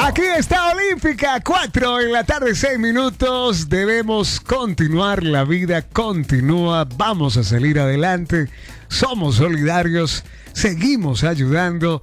Aquí está Olímpica, 4 en la tarde, 6 minutos. Debemos continuar, la vida continúa, vamos a salir adelante, somos solidarios, seguimos ayudando,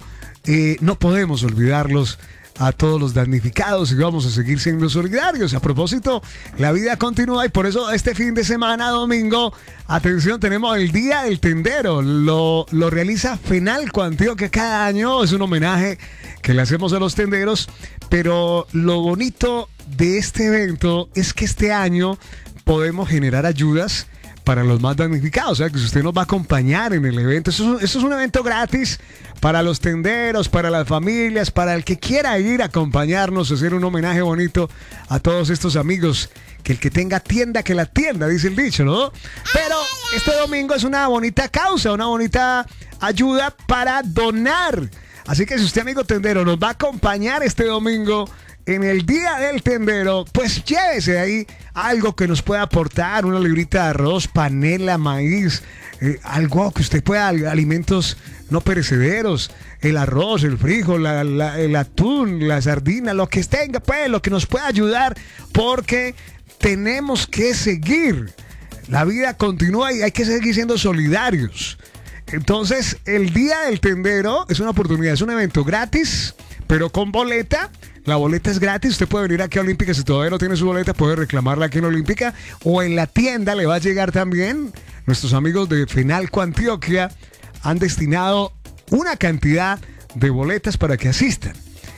no podemos olvidarlos a todos los damnificados y vamos a seguir siendo solidarios. A propósito, la vida continúa y por eso este fin de semana, domingo, atención, tenemos el Día del Tendero. Lo realiza Fenalco Antioquia cada año, es un homenaje que le hacemos a los tenderos, pero lo bonito de este evento es que este año podemos generar ayudas para los más damnificados, o sea que si usted nos va a acompañar en el evento, eso es un evento gratis para los tenderos, para las familias, para el que quiera ir a acompañarnos, hacer un homenaje bonito a todos estos amigos, que el que tenga tienda, que la tienda, dice el dicho, ¿no? Pero este domingo es una bonita causa, una bonita ayuda para donar, así que si usted, amigo tendero, nos va a acompañar este domingo en el Día del Tendero, pues llévese ahí algo que nos pueda aportar, una librita de arroz, panela, maíz, algo que usted pueda, alimentos no perecederos, el arroz, el frijol, el atún, la sardina, lo que tenga, pues, lo que nos pueda ayudar, porque tenemos que seguir. La vida continúa y hay que seguir siendo solidarios. Entonces, el Día del Tendero es una oportunidad, es un evento gratis, pero con boleta. La boleta es gratis, usted puede venir aquí a Olímpica, si todavía no tiene su boleta puede reclamarla aquí en Olímpica o en la tienda le va a llegar también. Nuestros amigos de Fenalco Antioquia han destinado una cantidad de boletas para que asistan.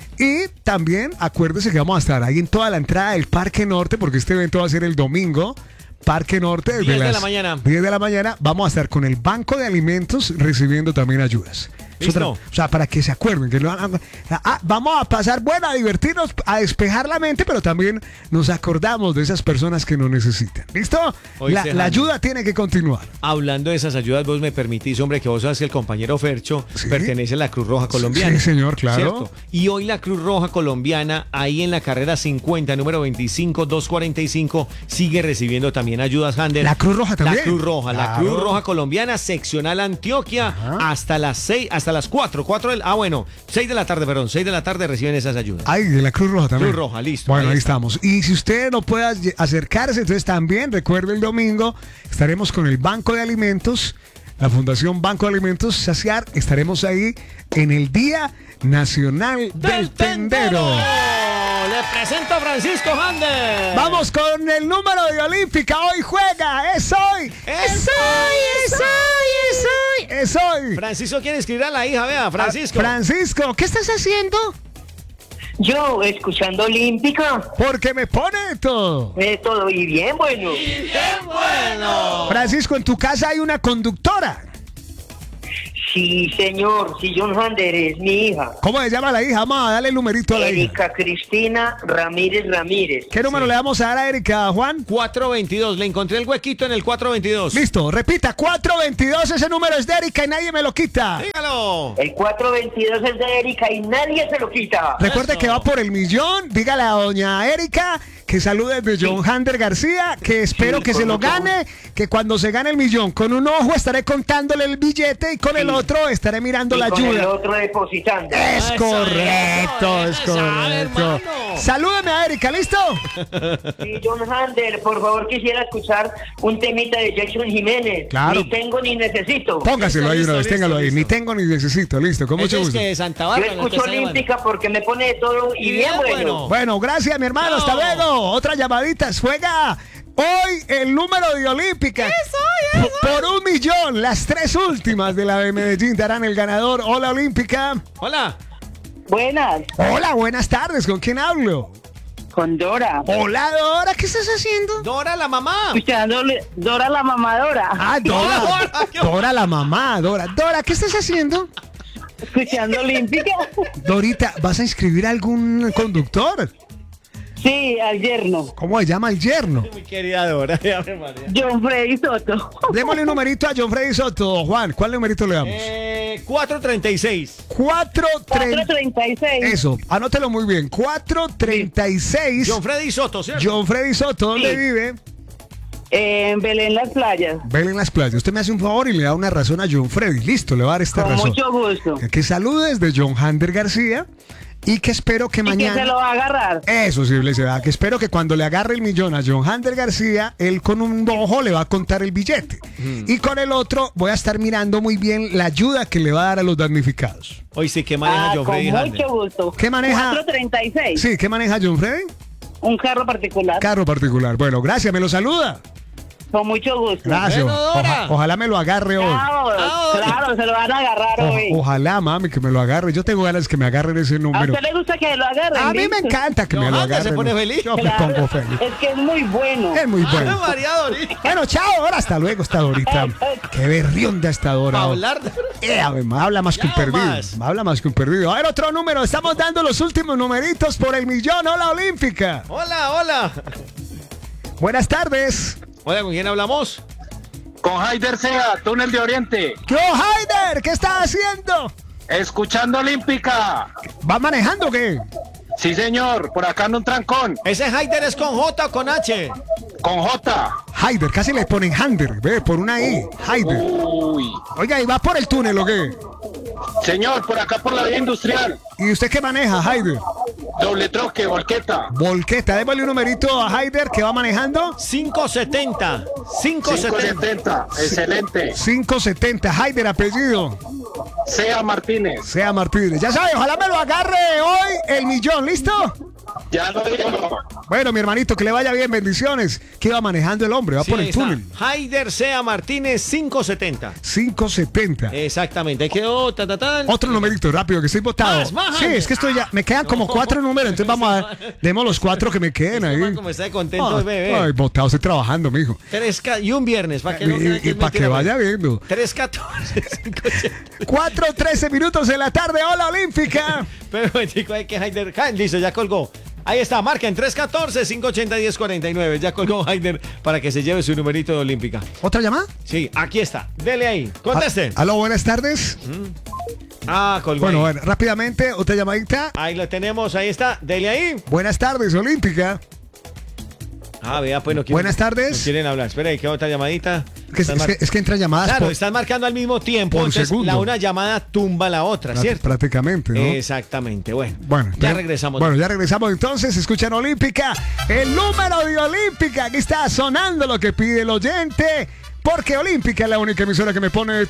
Y también acuérdese que vamos a estar ahí en toda la entrada del Parque Norte, porque este evento va a ser el domingo. Parque Norte, desde 10 de la mañana. 10 de la mañana vamos a estar con el Banco de Alimentos recibiendo también ayudas. O sea, para que se acuerden que vamos a pasar bueno, a divertirnos, a despejar la mente, pero también nos acordamos de esas personas que nos necesitan. ¿Listo? La ayuda tiene que continuar. Hablando de esas ayudas, vos me permitís, hombre, que vos sabes que el compañero Fercho pertenece a la Cruz Roja Colombiana. Sí, señor, claro. ¿Cierto? Y hoy la Cruz Roja Colombiana, ahí en la carrera 50, número 25245, sigue recibiendo también ayudas, Hander. ¿La Cruz Roja también? La Cruz Roja, claro. La Cruz Roja Colombiana, seccional Antioquia, hasta las 6, hasta las 6 de la tarde, perdón, 6 de la tarde reciben esas ayudas. Ay, de la Cruz Roja también. Cruz Roja, listo. Bueno, ahí estamos. Y si usted no puede acercarse, entonces también recuerde el domingo estaremos con el Banco de Alimentos, la Fundación Banco de Alimentos Saciar, estaremos ahí en el Día Nacional del Tendero. Le presento a Francisco Hander. Vamos con el número de Olímpica. Hoy juega. Es hoy. Es hoy. Francisco quiere escribir a la hija, vea, Francisco. Francisco, ¿qué estás haciendo? Yo, escuchando Olímpica. Porque me pone todo. Todo y bien bueno. ¡Bien bueno! Francisco, en tu casa hay una conductora. Sí, señor. Sí, John Hander es mi hija. ¿Cómo se llama la hija? Vamos a darle el numerito a la hija. Erika Cristina Ramírez. ¿Qué número le vamos a dar a Erika, Juan? 422. Le encontré el huequito en el 422. Listo, repita, 422, ese número es de Erika y nadie me lo quita. Dígalo. El 422 es de Erika y nadie se lo quita. Recuerde que va por el millón. Dígale a doña Erika que salude de John Hander García, que espero que se lo gane, que cuando se gane el millón, con un ojo estaré contándole el billete y con el otro estaré mirando la con ayuda. el otro depositando. Es Eso, correcto, es eso, correcto. hermano. Salúdeme a Erika, ¿listo? Sí, John Hander, por favor quisiera escuchar un temita de Jackson Jiménez. Claro. Ni tengo ni necesito. Póngaselo ahí una vez, Listo, téngalo ahí. listo. Ni tengo ni necesito, listo, con mucho Ese es gusto. que de Santa Yo Bárbara. escucho Olímpica porque me pone de todo y bien bueno. Bueno, gracias, mi hermano. Hasta luego. Otra llamadita. Juega hoy el número de Olímpica. Por 1 millón. Las 3 últimas de la de Medellín darán el ganador. Hola, Olímpica. Hola. Buenas, Hola, buenas tardes. ¿Con quién hablo? con Dora. Hola, Dora. ¿Qué estás haciendo? Dora la mamá. Escuchándole Dora la mamadora. Ah, Dora. Dora, la mamá. Dora, ¿qué estás haciendo? Escuchando Olímpica. Dorita, ¿vas a inscribir a algún conductor? Sí, al yerno. ¿Cómo se llama el yerno? Mi querida Dora. Ave María. John Freddy Soto. Démosle un numerito a John Freddy Soto. Juan, ¿cuál numerito le damos? 436. 436. Eso, anótelo muy bien. 436. John Freddy Soto, ¿cierto? John Freddy Soto, ¿dónde Sí. vive? En Belén Las Playas. Belén Las Playas. Usted me hace un favor y le da una razón a John Freddy. Listo, le va a dar esta Con razón. mucho gusto. Que saludes de John Hander García y que espero que ¿Y mañana... que se lo va a agarrar? Eso sí, le será, que espero que cuando le agarre el millón a John Hander García, él con un ojo le va a contar el billete. Y con el otro voy a estar mirando muy bien la ayuda que le va a dar a los damnificados. Hoy sí que maneja John con Freddy Hander. mucho gusto. ¿Qué maneja? 436. Sí, ¿qué maneja John Freddy? Un carro particular. Carro particular. Bueno, gracias, me lo saluda. Con mucho gusto. Gracias. Bueno, Dora. Ojalá me lo agarre hoy. Claro, se lo van a agarrar hoy. Ojalá, mami, que me lo agarre. Yo tengo ganas que me agarren ese ¿A número. usted le gusta que lo agarren? A mí me ¿listo? encanta que John me lo Hander se agarren. pone feliz. Yo me Claro, pongo feliz. es que es muy bueno. Es muy Ay, bueno. María Dorita. Bueno, chao, ahora hasta luego, esta Dorita. Qué berrionda esta Dora. Para hablar. Me habla más que un Ya perdido. más. Me habla más que un perdido. A ver, otro número. Estamos dando los últimos numeritos por el millón. Hola, Olímpica. Hola, hola. Buenas tardes. Hola, ¿con quién hablamos? Con Haider Sea, Túnel de Oriente. ¿Qué Haider? ¿Qué estás haciendo? Escuchando Olímpica. ¿Va manejando o qué? Sí, señor. Por acá en un trancón. ¿Ese Haider es con J o con H? Con J. Haider, casi le ponen Hander, ve, por una I. Haider. Uy. Oiga, ¿y va por el túnel o qué? Señor, por acá por la vía industrial. ¿Y usted qué maneja, Haider? Doble troque, volqueta. Volqueta, démosle un numerito a Haider que va manejando. 570. 570. Excelente. 570, Haider, apellido. Sea Martínez. Sea Martínez. Ya sabe, ojalá me lo agarre hoy el millón, ¿listo? Ya lo digo. Bueno, mi hermanito, que le vaya bien, bendiciones. ¿Qué va manejando el hombre? Va Sí, por ahí el está. túnel. Haider Sea Martínez 570. 570. Exactamente. Ahí quedó. Otro numerito rápido, que estoy botado. Más, Sí, es que estoy ya. Me quedan como 4 números, entonces vamos a. Demos los 4 que me queden ahí. Como está contento, bebé. Ay, botado, estoy trabajando, mijo. Y un viernes, para que no crean Y es para que mentira, vaya pues. viendo. 314 580. 4:13 minutos de la tarde. Hola, Olímpica. Pero chico, hay que Haider. Listo, ya colgó. Ahí está, marquen 314-580-1049. Ya colgó Haider para que se lleve su numerito de Olímpica. ¿Otra llamada? Sí, aquí está. Dele ahí. Conteste. Aló, buenas tardes. Colgó. Bueno, ahí. bueno, rápidamente, otra llamadita. Ahí lo tenemos, ahí está. Dele ahí. Buenas tardes, Olímpica. Vea, pues no quieren. Buenas tardes. No quieren hablar. Espera, ahí queda otra llamadita. Es que entran llamadas Claro, por, están marcando al mismo tiempo. por Entonces, segundo. la una llamada tumba la otra, ¿cierto? prácticamente, ¿no? Exactamente. Bueno, Bueno, ya pero- regresamos. Bueno, ya regresamos entonces. Escuchan Olímpica. El número de Olímpica. Aquí está sonando lo que pide el oyente. Porque Olímpica es la única emisora que me pone